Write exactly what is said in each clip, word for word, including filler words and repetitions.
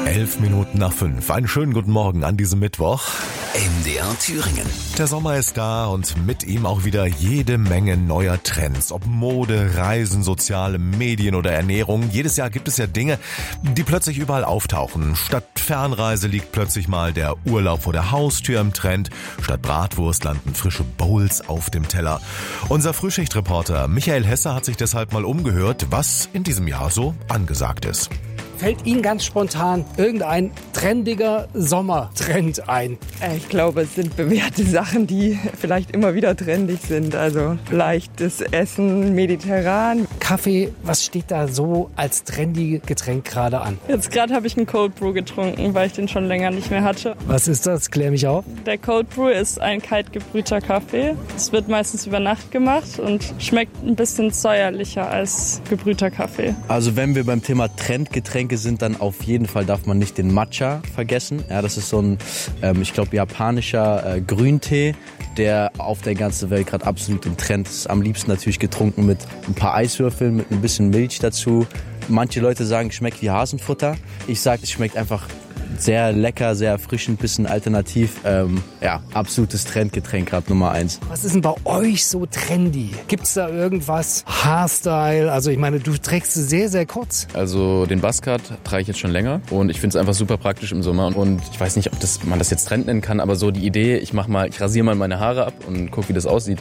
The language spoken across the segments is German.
Elf Minuten nach fünf. Einen schönen guten Morgen an diesem Mittwoch. M D R Thüringen. Der Sommer ist da und mit ihm auch wieder jede Menge neuer Trends. Ob Mode, Reisen, soziale Medien oder Ernährung. Jedes Jahr gibt es ja Dinge, die plötzlich überall auftauchen. Statt Fernreise liegt plötzlich mal der Urlaub vor der Haustür im Trend. Statt Bratwurst landen frische Bowls auf dem Teller. Unser Frühschichtreporter Michael Hesse hat sich deshalb mal umgehört, was in diesem Jahr so angesagt ist. Fällt Ihnen ganz spontan irgendein trendiger Sommertrend ein? Ich glaube, es sind bewährte Sachen, die vielleicht immer wieder trendig sind. Also leichtes Essen, mediterran. Kaffee, was steht da so als trendy Getränk gerade an? Jetzt gerade habe ich einen Cold Brew getrunken, weil ich den schon länger nicht mehr hatte. Was ist das? Klär mich auf. Der Cold Brew ist ein kalt gebrühter Kaffee. Es wird meistens über Nacht gemacht und schmeckt ein bisschen säuerlicher als gebrühter Kaffee. Also wenn wir beim Thema Trendgetränke sind, dann auf jeden Fall darf man nicht den Matcha vergessen. Ja, das ist so ein, ähm, ich glaube, japanischer äh, Grüntee, der auf der ganzen Welt gerade absolut im Trend ist. Am liebsten natürlich getrunken mit ein paar Eiswürfeln, mit ein bisschen Milch dazu. Manche Leute sagen, es schmeckt wie Hasenfutter. Ich sage, es schmeckt einfach sehr lecker, sehr erfrischend, bisschen alternativ. Ähm, ja, absolutes Trendgetränk gerade Nummer eins. Was ist denn bei euch so trendy? Gibt's da irgendwas? Haarstyle? Also ich meine, du trägst es sehr, sehr kurz. Also den Buzzcut trage ich jetzt schon länger und ich finde es einfach super praktisch im Sommer. Und ich weiß nicht, ob das, man das jetzt Trend nennen kann, aber so die Idee, ich mach mal, ich rasiere mal meine Haare ab und guck, wie das aussieht,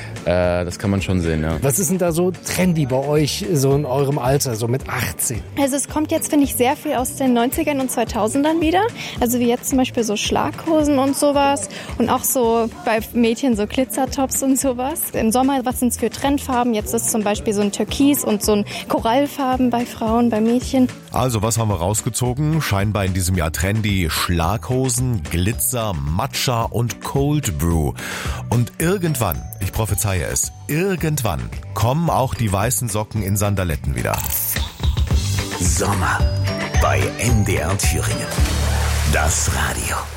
äh, das kann man schon sehen, ja. Was ist denn da so trendy bei euch, so in eurem Alter, so mit achtzehn? Also es kommt jetzt, finde ich, sehr viel aus den neunzigern und zweitausendern wieder. Also wie jetzt zum Beispiel so Schlaghosen und sowas und auch so bei Mädchen so Glitzertops und sowas. Im Sommer, was sind es für Trendfarben? Jetzt ist zum Beispiel so ein Türkis und so ein Korallfarben bei Frauen, bei Mädchen. Also was haben wir rausgezogen? Scheinbar in diesem Jahr trendy Schlaghosen, Glitzer, Matcha und Cold Brew. Und irgendwann, ich prophezeie es, irgendwann kommen auch die weißen Socken in Sandaletten wieder. Sommer bei M D R Thüringen. Das Radio.